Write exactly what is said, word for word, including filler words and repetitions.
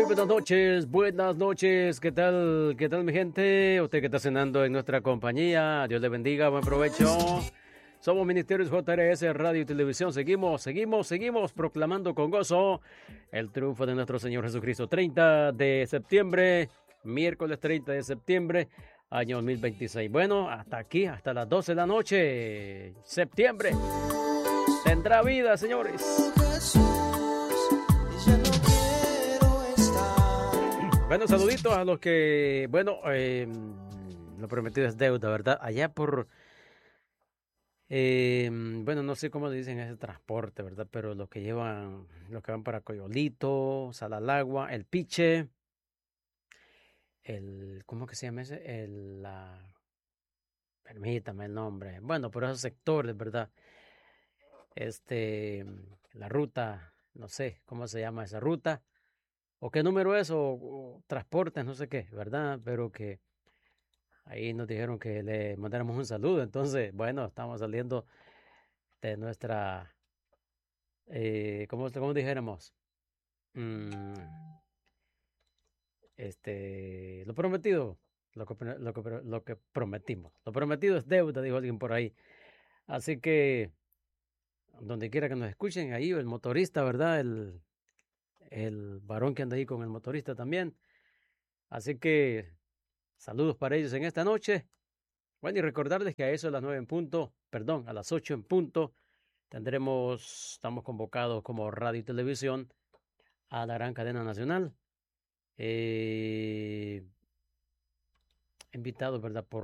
buenas noches, buenas noches, ¿qué tal, qué tal mi gente? Usted que está cenando en nuestra compañía, Dios le bendiga, buen provecho. Somos Ministerios J R S Radio y Televisión, seguimos, seguimos, seguimos proclamando con gozo el triunfo de nuestro Señor Jesucristo. treinta de septiembre, miércoles treinta de septiembre, año dos mil veintiséis. Bueno, hasta aquí, hasta las doce de la noche, septiembre, tendrá vida, señores. Bueno, saluditos a los que, bueno, eh, lo prometido es deuda, ¿verdad? Allá por, eh, bueno, no sé cómo le dicen ese transporte, ¿verdad? Pero los que llevan, los que van para Coyolito, Salalagua, El Piche, el, ¿cómo que se llama ese? El, la, permítame el nombre. Bueno, por esos sectores, ¿verdad? Este, la ruta, no sé cómo se llama esa ruta, o qué número es, o, o transportes, no sé qué, ¿verdad? Pero que ahí nos dijeron que le mandáramos un saludo. Entonces, bueno, estamos saliendo de nuestra, eh, ¿cómo, cómo dijéramos? Mm, este, lo prometido, lo que, lo, que, lo que prometimos. Lo prometido es deuda, dijo alguien por ahí. Así que, donde quiera que nos escuchen, ahí el motorista, ¿verdad? El, el varón que anda ahí con el motorista también. Así que, saludos para ellos en esta noche. Bueno, y recordarles que a eso de las nueve en punto, perdón, a las ocho en punto, tendremos, estamos convocados como radio y televisión a la gran cadena nacional. Eh, invitados, ¿verdad? Por